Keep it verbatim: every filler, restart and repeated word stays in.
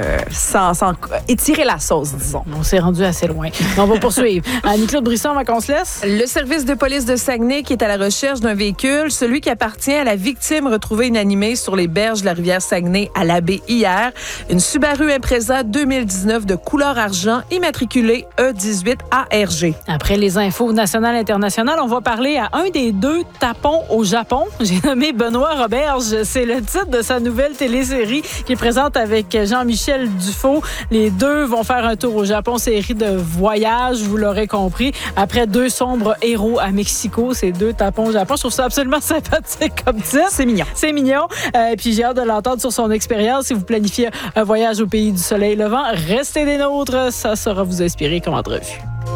euh, sans, sans étirer la sauce, disons. On s'est rendu assez loin. Mais on va poursuivre. Annie-Claude Brisson, avant qu'on se laisse? Le service de police de Saguenay qui est à la recherche d'un véhicule, celui qui appartient à la victime retrouvée inanimée sur les berges de la rivière Saguenay à la baie hier. Une Subaru Impreza deux mille dix-neuf de couleur argent immatriculée E dix-huit A R G. Après les infos nationales et internationales, on va parler à un des deux tapons au Japon. J'ai nommé Benoît Roberge. C'est le titre de sa nouvelle télésérie qui est présente avec Jean-Michel Dufault. Les deux vont faire un tour au Japon, série de voyages, vous l'aurez compris. Après deux sombres héros à Mexico, ces deux tapons au Japon. Je trouve ça absolument sympathique comme titre. C'est mignon. C'est mignon. Euh, et puis j'ai hâte de l'entendre sur son expérience. Si vous planifiez un voyage au pays du soleil levant, restez des nôtres. Ça saura vous inspirer comme entrevue.